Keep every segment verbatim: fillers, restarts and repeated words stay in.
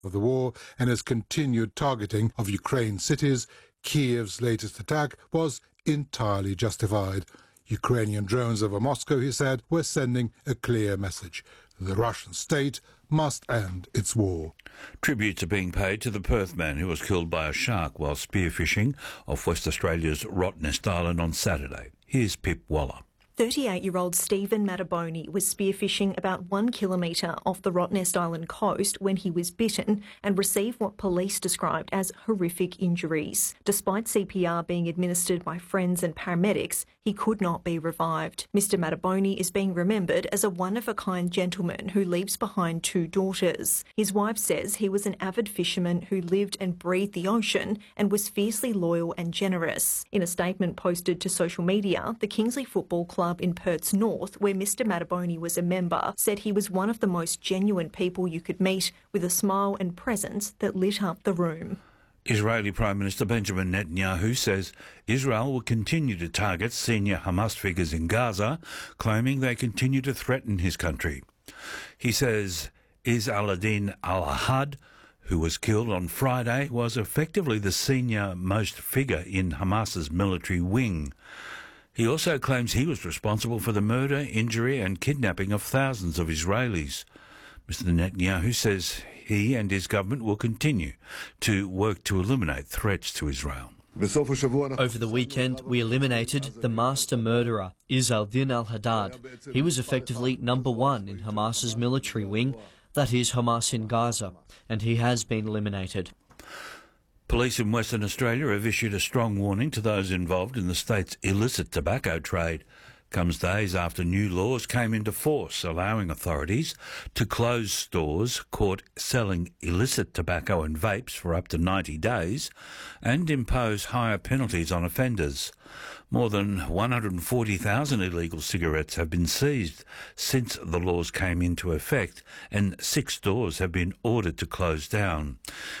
of the war and his continued targeting of Ukraine cities, Kiev's latest attack was entirely justified. Ukrainian drones over Moscow, he said, were sending a clear message. The Russian state must end its war. Tributes are being paid to the Perth man who was killed by a shark while spearfishing off West Australia's Rottnest Island on Saturday. Here's Pip Waller. thirty-eight-year-old Stephen Mataboni was spearfishing about one kilometre off the Rottnest Island coast when he was bitten and received what police described as horrific injuries. Despite C P R being administered by friends and paramedics, he could not be revived. Mister Mataboni is being remembered as a one-of-a-kind gentleman who leaves behind two daughters. His wife says he was an avid fisherman who lived and breathed the ocean and was fiercely loyal and generous. In a statement posted to social media, the Kingsley Football Club in Perth's north, where Mister Mataboni was a member, said he was one of the most genuine people you could meet, with a smile and presence that lit up the room. Israeli Prime Minister Benjamin Netanyahu says Israel will continue to target senior Hamas figures in Gaza, claiming they continue to threaten his country. He says Is al-Adin al-Ahad, who was killed on Friday, was effectively the senior-most figure in Hamas's military wing. He also claims he was responsible for the murder, injury and kidnapping of thousands of Israelis. Mister Netanyahu says he and his government will continue to work to eliminate threats to Israel. Over the weekend, we eliminated the master murderer, Is al-Din al-Haddad. He was effectively number one in Hamas's military wing, that is Hamas in Gaza, and he has been eliminated. Police in Western Australia have issued a strong warning to those involved in the state's illicit tobacco trade. Comes days after new laws came into force, allowing authorities to close stores caught selling illicit tobacco and vapes for up to ninety days and impose higher penalties on offenders. More than one hundred forty thousand illegal cigarettes have been seized since the laws came into effect, and six stores have been ordered to close down.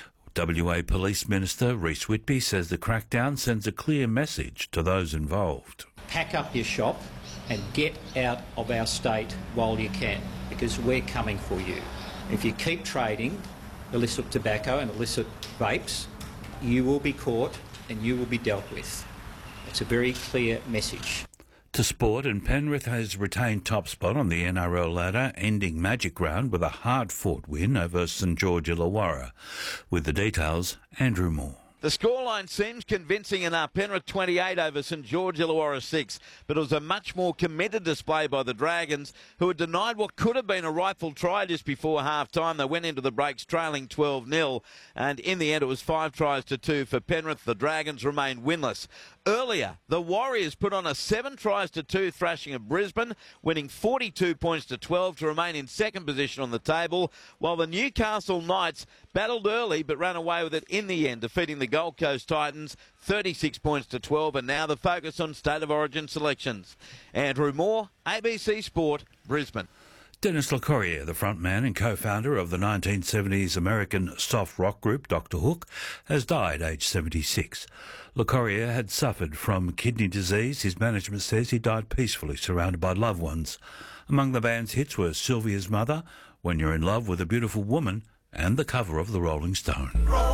W A Police Minister Rhys Whitby says the crackdown sends a clear message to those involved. Pack up your shop and get out of our state while you can, because we're coming for you. If you keep trading illicit tobacco and illicit vapes, you will be caught and you will be dealt with. It's a very clear message. To sport, and Penrith has retained top spot on the N R L ladder, ending Magic Round with a hard-fought win over St George Illawarra. With the details, Andrew Moore. The scoreline seems convincing enough. Penrith twenty-eight over St George Illawarra six, but it was a much more committed display by the Dragons, who had denied what could have been a rightful try just before half-time. They went into the breaks trailing twelve nil, and in the end it was five tries to two for Penrith. The Dragons remained winless. Earlier, the Warriors put on a seven tries to two thrashing of Brisbane, winning forty-two points to twelve to remain in second position on the table, while the Newcastle Knights battled early but ran away with it in the end, defeating the Gold Coast Titans thirty-six points to twelve, and now the focus on State of Origin selections. Andrew Moore, A B C Sport, Brisbane. Dennis LeCorrier, the frontman and co-founder of the nineteen seventies American soft rock group Doctor Hook, has died aged seventy-six. LeCorrier had suffered from kidney disease. His management says he died peacefully, surrounded by loved ones. Among the band's hits were Sylvia's Mother, When You're in Love with a Beautiful Woman, and the cover of the Rolling Stone.